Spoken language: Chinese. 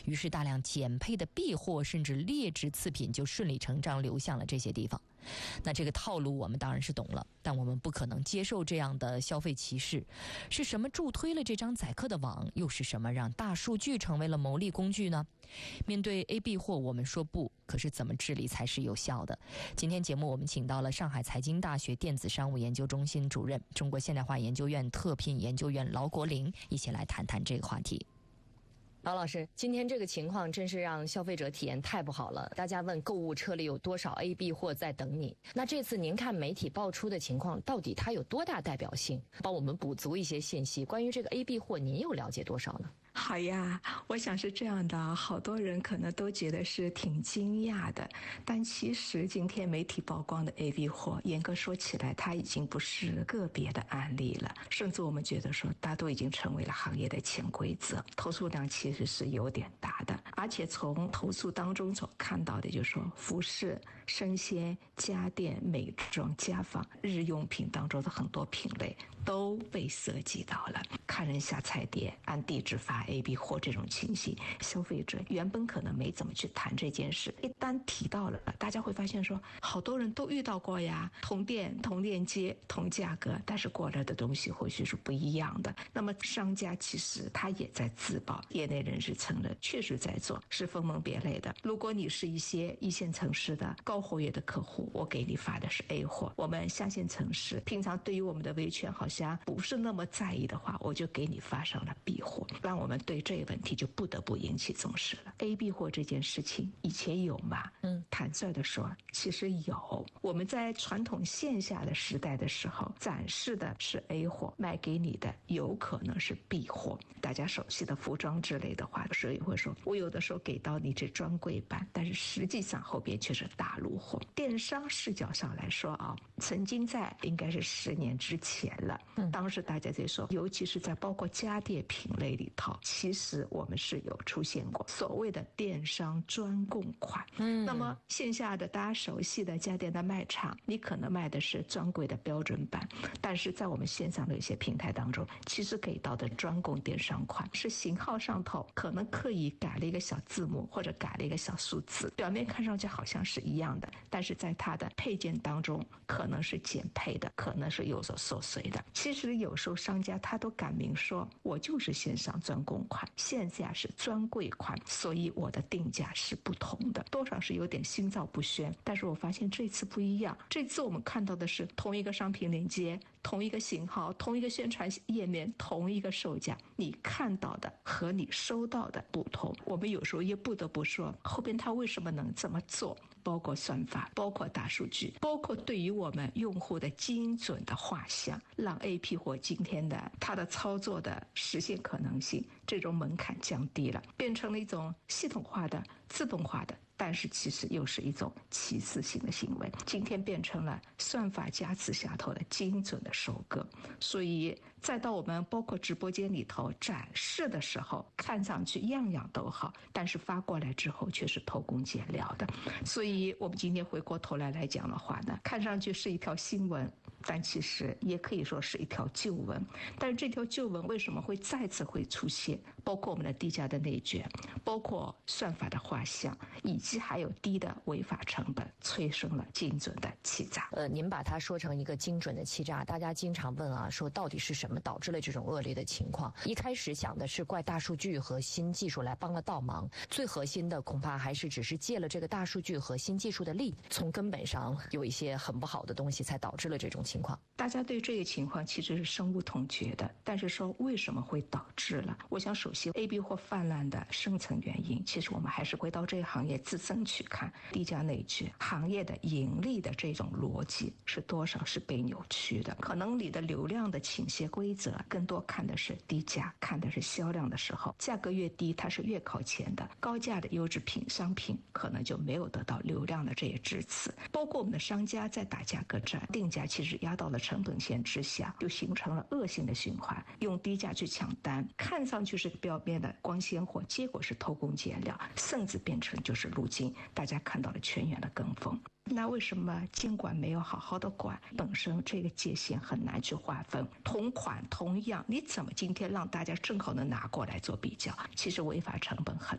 于是大量减配的 B 货甚至劣质次品就顺理成章流向了这些地方。那这个套路我们当然是懂了，但我们不可能接受这样的消费歧视。是什么助推了这张宰客的网？又是什么让大数据成为了牟利工具呢？面对 AB 货，我们说不，可是怎么治理才是有效的？今天节目我们请到了上海财经大学电子商务研究中心主任、中国现代化研究院特聘研究员劳国林，一起来谈谈这个话题。劳老师，今天这个情况真是让消费者体验太不好了。大家问购物车里有多少 AB 货在等你？那这次您看媒体爆出的情况，到底它有多大代表性？帮我们补足一些信息。关于这个 AB 货，您又了解多少呢？ 好呀，我想是这样的，好多人可能都觉得是挺惊讶的，但其实今天媒体曝光的 AB 货，严格说起来，它已经不是个别的案例了，甚至我们觉得说，它都已经成为了行业的潜规则，投诉量其实是有点大的。而且从投诉当中所看到的，就是说，服饰、生鲜、家电、美妆、家纺、日用品当中的很多品类都被涉及到了。看人下菜碟，按地址发AB 货这种情形，消费者原本可能没怎么去谈这件事，一旦提到了，大家会发现说，好多人都遇到过呀，同店、同链接、同价格，但是过来的东西或许是不一样的。那么商家其实他也在自曝，业内人士承认确实在做，是分门别类的。如果你是一些一线城市的高活跃的客户，我给你发的是 A 货；我们3线城市平常对于我们的维权好像不是那么在意的话，我就给你发上了 B 货，让我们对这个问题就不得不引起重视了。AB 货这件事情以前有吗？坦率的说，其实有。我们在传统线下的时代的时候，展示的是 A 货，卖给你的有可能是 B 货。大家熟悉的服装之类的话，所以会说，我有的时候给到你这专柜版，但是实际上后边却是大陆货。电商视角上来说啊，曾经在应该是10年之前了，当时大家在说，尤其是在包括家电品类里头，其实我们是有出现过所谓的电商专供款。那么线下的大家熟悉的家电的卖场，你可能卖的是专柜的标准版，但是在我们线上的一些平台当中，其实给到的专供电商款是型号上头可能刻意改了一个小字母或者改了一个小数字，表面看上去好像是一样的，但是在它的配件当中可能是减配的，可能是有所缩水的。其实有时候商家他都敢明说，我就是线上专供款，线下是专柜款，所以我的定价是不同的，多少是有点心照不宣。但是我发现这次不一样，这次我们看到的是同一个商品链接，同一个型号，同一个宣传页面，同一个售价，你看到的和你收到的不同。我们有时候也不得不说，后边他为什么能这么做，包括算法，包括大数据，包括对于我们用户的精准的画像，让 AP 货今天的它的操作的实现可能性，这种门槛降低了，变成了一种系统化的、自动化的，但是其实又是一种歧视性的行为，今天变成了算法加持下头的精准的收割。所以再到我们包括直播间里头展示的时候，看上去样样都好，但是发过来之后却是偷工减料的。所以我们今天回过头来讲的话呢，看上去是一条新闻，但其实也可以说是一条旧闻。但是这条旧闻为什么会再次会出现，包括我们的低价的内卷，包括算法的画像，以及还有低的违法成本，催生了精准的欺诈。 您把它说成一个精准的欺诈，大家经常问啊，说到底是什么导致了这种恶劣的情况？一开始想的是怪大数据和新技术来帮了倒忙，最核心的恐怕还是只是借了这个大数据和新技术的力，从根本上有一些很不好的东西，才导致了这种情况。 大家对这个情况其实是深恶痛绝的，但是说为什么会导致了？我想首先 AB 货泛滥的深层原因，其实我们还是回到这个行业自身去看，低价内卷行业的盈利的这种逻辑是多少是被扭曲的。可能你的流量的倾斜规则更多看的是低价，看的是销量的时候，价格越低它是越靠前的，高价的优质品商品可能就没有得到流量的这些支持。包括我们的商家在打价格战，定价其实压到了成本线之下，就形成了恶性的循环，用低价去抢单，看上去是表面的光鲜货，结果是偷工减料，甚至变成就是如今大家看到了全员的跟风。那为什么监管没有好好的管？本身这个界限很难去划分，同款同样，你怎么今天让大家正好能拿过来做比较？其实违法成本很